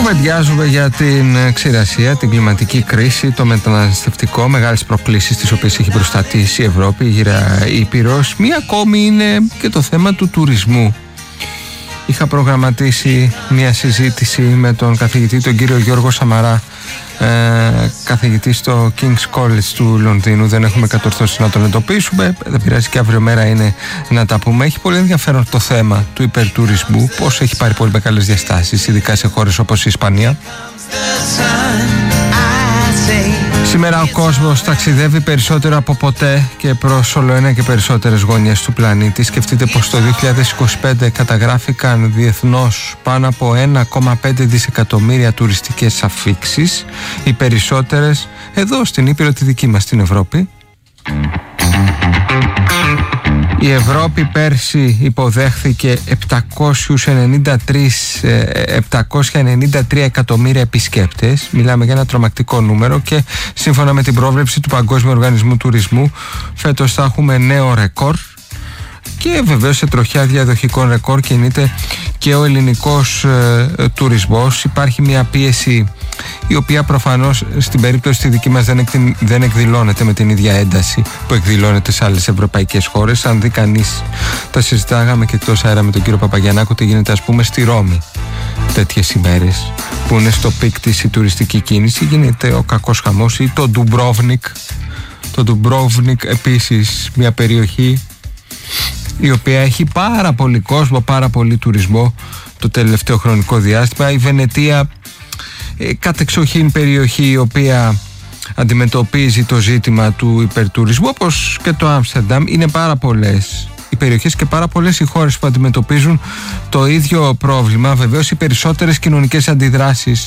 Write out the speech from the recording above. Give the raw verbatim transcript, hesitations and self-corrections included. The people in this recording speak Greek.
Κουβεντιάζουμε για την ξηρασία, την κλιματική κρίση, το μεταναστευτικό, μεγάλες προκλήσεις τις οποίες έχει μπροστά της η Ευρώπη, η γύρα Ήπειρος. Μία ακόμη είναι και το θέμα του τουρισμού. Είχα προγραμματίσει μια συζήτηση με τον καθηγητή, τον κύριο Γιώργο Σαμαρά, ε, καθηγητή στο King's College του Λονδίνου. Δεν έχουμε κατορθώσει να τον εντοπίσουμε, δεν πειράζει, και αύριο μέρα είναι να τα πούμε. Έχει πολύ ενδιαφέρον το θέμα του υπερτουρισμού, πώς έχει πάρει πολύ μεγάλες διαστάσεις, ειδικά σε χώρες όπως η Ισπανία. Σήμερα ο κόσμος ταξιδεύει περισσότερο από ποτέ και προς όλο ένα και περισσότερες γωνιές του πλανήτη. Σκεφτείτε πως το δύο χιλιάδες είκοσι πέντε καταγράφηκαν διεθνώς πάνω από ένα κόμμα πέντε δισεκατομμύρια τουριστικές αφίξεις, οι περισσότερες εδώ στην Ήπειρο τη δική μας, στην Ευρώπη. Η Ευρώπη πέρσι υποδέχθηκε επτακόσια ενενήντα τρία εκατομμύρια επισκέπτες. Μιλάμε για ένα τρομακτικό νούμερο και σύμφωνα με την πρόβλεψη του Παγκόσμιου Οργανισμού Τουρισμού φέτος θα έχουμε νέο ρεκόρ. Και βεβαίως σε τροχιά διαδοχικών ρεκόρ κινείται και ο ελληνικός ε, τουρισμός. Υπάρχει μια πίεση η οποία προφανώς στην περίπτωση τη δική μας δεν, εκδη, δεν εκδηλώνεται με την ίδια ένταση που εκδηλώνεται σε άλλες ευρωπαϊκές χώρες. Αν δει κανείς, τα συζητάγαμε και εκτός αέρα με τον κύριο Παπαγιαννάκο, τι γίνεται ας πούμε στη Ρώμη τέτοιες ημέρες που είναι στο πικ της η τουριστική κίνηση, γίνεται ο κακός χαμός. Ή το Ντουμπρόβνικ, το Ντουμπρόβνικ επίσης μια περιοχή η οποία έχει πάρα πολύ κόσμο, πάρα πολύ τουρισμό το τελευταίο χρονικό διάστημα. Η Βενετία, ε, κατεξοχήν περιοχή η οποία αντιμετωπίζει το ζήτημα του υπερτουρισμού, όπως και το Άμστερνταμ. Είναι πάρα πολλές οι περιοχές και πάρα πολλές οι χώρες που αντιμετωπίζουν το ίδιο πρόβλημα. Βεβαίως οι περισσότερες κοινωνικές αντιδράσεις